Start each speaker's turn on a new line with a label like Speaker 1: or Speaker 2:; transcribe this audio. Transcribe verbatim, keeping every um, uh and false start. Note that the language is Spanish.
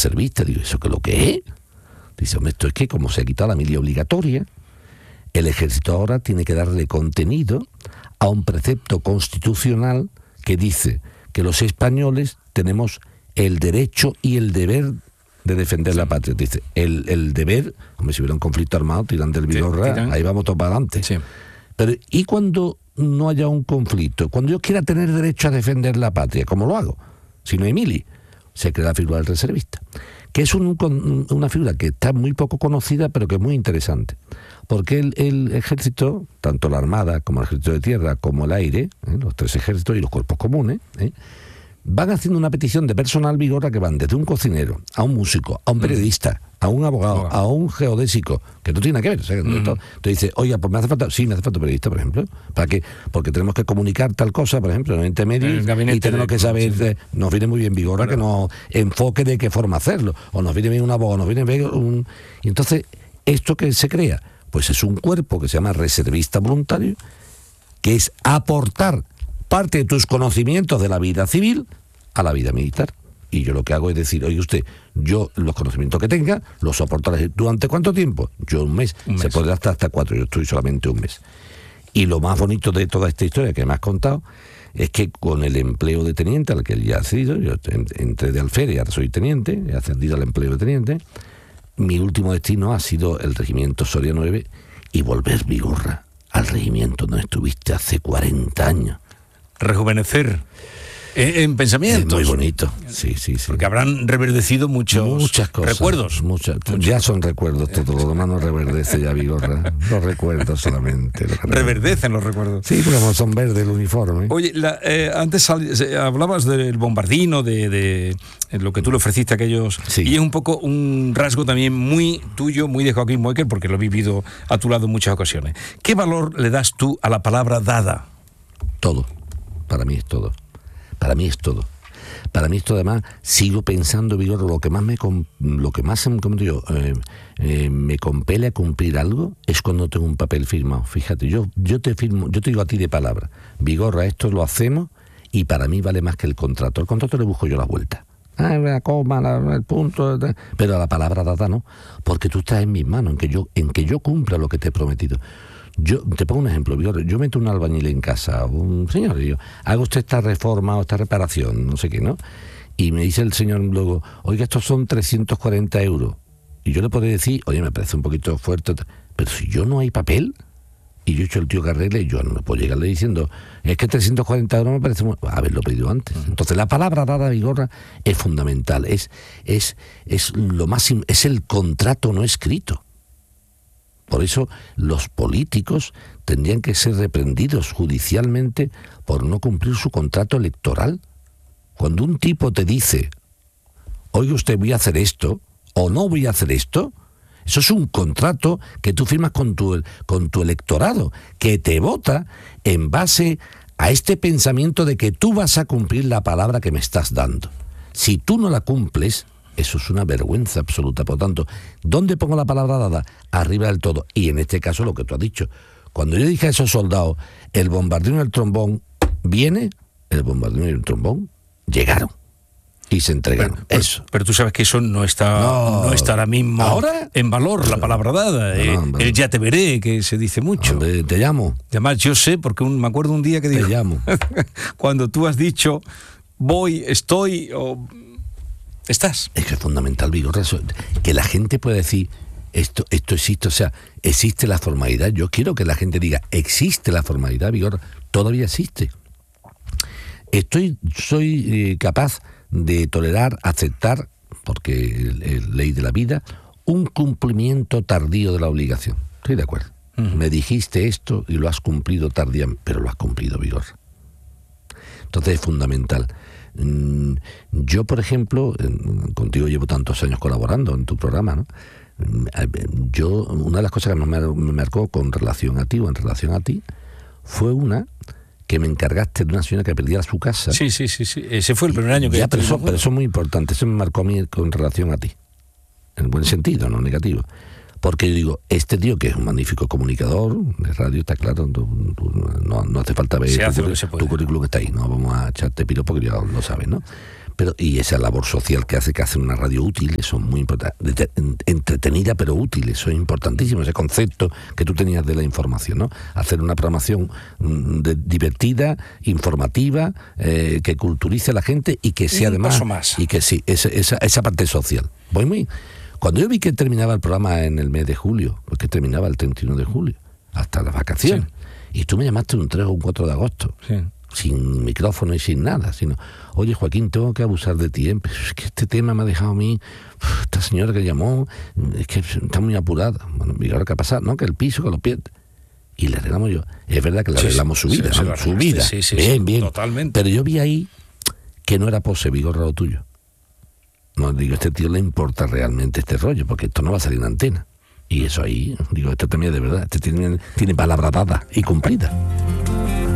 Speaker 1: reservista. Digo, ¿eso qué es lo que es? Dice, hombre, esto es que como se ha quitado la mili obligatoria, el ejército ahora tiene que darle contenido a un precepto constitucional que dice que los españoles tenemos el derecho y el deber de defender sí. la patria. Dice, el, el deber, como si hubiera un conflicto armado, tiran del Vigorra, sí, ahí vamos todos para adelante. Sí. Pero, ¿y cuando no haya un conflicto? Cuando yo quiera tener derecho a defender la patria, ¿cómo lo hago? Si no hay mili, se crea la figura del reservista, que es un, una figura que está muy poco conocida, pero que es muy interesante. Porque el, el ejército, tanto la Armada como el Ejército de Tierra, como el Aire, ¿eh? los tres ejércitos y los cuerpos comunes, ¿eh? van haciendo una petición de personal Vigorra que van desde un cocinero, a un músico, a un periodista, a un abogado, a un geodésico, que no tiene nada que ver. O sea, mm. Entonces dice, oye, pues me hace falta, sí, me hace falta un periodista, por ejemplo. ¿Para qué? Porque tenemos que comunicar tal cosa, por ejemplo, en el intermedio, y tenemos de, que saber, sí. de, nos viene muy bien Vigorra bueno. que nos enfoque de qué forma hacerlo, o nos viene bien un abogado, nos viene bien un... Y entonces, ¿esto que se crea? Pues es un cuerpo que se llama reservista voluntario, que es aportar parte de tus conocimientos de la vida civil a la vida militar. Y yo lo que hago es decir, oye usted, yo los conocimientos que tenga los aportaré. ¿Durante cuánto tiempo? Yo un mes. Un mes. Se podrá estar hasta cuatro, yo estoy solamente un mes. Y lo más bonito de toda esta historia que me has contado es que con el empleo de teniente al que él ya ha sido, yo entré de alférez, ahora soy teniente, he ascendido al empleo de teniente, mi último destino ha sido el regimiento Soria nueve y volver Vigorra al regimiento donde estuviste hace cuarenta años.
Speaker 2: Rejuvenecer en, en pensamientos.
Speaker 1: Es muy bonito, sí, sí, sí.
Speaker 2: Porque habrán reverdecido muchos
Speaker 1: muchas cosas,
Speaker 2: recuerdos.
Speaker 1: Muchas, ya son recuerdos, todo lo demás no reverdece ya Vigorra. Los recuerdos solamente. Los
Speaker 2: Reverdecen los recuerdos.
Speaker 1: Sí, porque son verdes el uniforme.
Speaker 2: Oye, la, eh, antes sal, hablabas del bombardino, de, de lo que tú le ofreciste a aquellos, sí. y es un poco un rasgo también muy tuyo, muy de Joaquín Moekel, porque lo he vivido a tu lado en muchas ocasiones. ¿Qué valor le das tú a la palabra dada?
Speaker 1: Todo. Para mí es todo. Para mí es todo. Para mí esto además sigo pensando, Vigorra, lo que más me lo que más como digo, eh, eh, me compele a cumplir algo es cuando tengo un papel firmado. Fíjate, yo yo te firmo, yo te digo a ti de palabra, Vigorra, esto lo hacemos y para mí vale más que el contrato. El contrato le busco yo las vueltas. Ah, la coma, la, el punto, pero a la palabra dada no, porque tú estás en mis manos, en que yo en que yo cumpla lo que te he prometido. Yo te pongo un ejemplo, yo meto un albañil en casa, un señor, y yo, haga usted esta reforma o esta reparación, no sé qué, ¿no? Y me dice el señor luego, oiga, estos son trescientos cuarenta euros. Y yo le podría decir, oye, me parece un poquito fuerte, pero si yo no hay papel, y yo he hecho el tío que arregle, yo no me puedo llegarle diciendo, es que trescientos cuarenta euros me parece muy... haberlo pedido antes. Entonces la palabra dada, Vigorra, es fundamental, es, es, es lo más, es el contrato no escrito. Por eso los políticos tendrían que ser reprendidos judicialmente por no cumplir su contrato electoral. Cuando un tipo te dice, oiga usted, voy a hacer esto, o no voy a hacer esto, eso es un contrato que tú firmas con tu, con tu electorado, que te vota en base a este pensamiento de que tú vas a cumplir la palabra que me estás dando. Si tú no la cumples, eso es una vergüenza absoluta. Por tanto, ¿dónde pongo la palabra dada? Arriba del todo. Y en este caso lo que tú has dicho. Cuando yo dije a esos soldados, el bombardino y el trombón viene, el bombardino y el trombón llegaron. Y se entregaron.
Speaker 2: Pero, pero,
Speaker 1: eso.
Speaker 2: Pero tú sabes que eso no está, no, no está ahora mismo ¿ahora? en valor, la palabra dada. No, eh, no, el ya te veré, que se dice mucho.
Speaker 1: Hombre, te llamo.
Speaker 2: Además, yo sé, porque un, me acuerdo un día que digo...
Speaker 1: Te llamo.
Speaker 2: Cuando tú has dicho, voy, estoy... o estás.
Speaker 1: Es que es fundamental, Vigorra, que la gente pueda decir, esto, esto existe, o sea, existe la formalidad. Yo quiero que la gente diga, existe la formalidad, Vigorra, todavía existe. Estoy, soy eh, capaz de tolerar, aceptar, porque es ley de la vida, un cumplimiento tardío de la obligación. Estoy de acuerdo. Uh-huh. Me dijiste esto y lo has cumplido tardíamente, pero lo has cumplido, Vigorra. Entonces es fundamental. Yo, por ejemplo, contigo llevo tantos años colaborando en tu programa, ¿no? Yo, una de las cosas que me marcó con relación a ti o en relación a ti fue una que me encargaste de una señora que perdía su casa.
Speaker 2: Sí, sí, sí, sí. Ese fue el primer año que...
Speaker 1: Ya, pero, eso, pero eso es muy importante. Eso me marcó a mí con relación a ti. En buen sentido, no negativo. Porque yo digo, este tío que es un magnífico comunicador de radio, está claro, tú, tú, no, no hace falta ver
Speaker 2: se
Speaker 1: tu,
Speaker 2: hace
Speaker 1: tu,
Speaker 2: lo que se puede.
Speaker 1: Tu currículum está ahí, no vamos a echarte piro porque ya lo sabes, ¿no? Pero, y esa labor social que hace, que hace una radio útil, eso es muy importante, entretenida pero útil, eso es importantísimo, ese concepto que tú tenías de la información, ¿no? Hacer una programación de, divertida, informativa, eh, que culturice a la gente y que sea además,
Speaker 2: más.
Speaker 1: y que sí, esa, esa, esa parte social. Voy muy, cuando yo vi que terminaba el programa en el mes de julio, porque terminaba el treinta y uno de julio, hasta las vacaciones, sí. Y tú me llamaste un tres o un cuatro de agosto, sí. Sin micrófono y sin nada, sino, oye Joaquín, tengo que abusar de ti, ¿eh? Es que este tema me ha dejado a mí, uf, esta señora que llamó, es que está muy apurada. Bueno, mira ahora qué ha pasado, ¿no? Que el piso, que lo pierde. Y le arreglamos yo. Es verdad que le arreglamos sí, su vida, sí, ¿no? Su vida.
Speaker 2: Sí, sí,
Speaker 1: bien,
Speaker 2: sí,
Speaker 1: bien.
Speaker 2: Totalmente.
Speaker 1: Pero yo vi ahí que no era pose, Vigorra, lo tuyo. No, digo, este tío le importa realmente este rollo, porque esto no va a salir en antena. Y eso ahí, digo, este también de verdad, este tiene, tiene palabra dada y cumplida.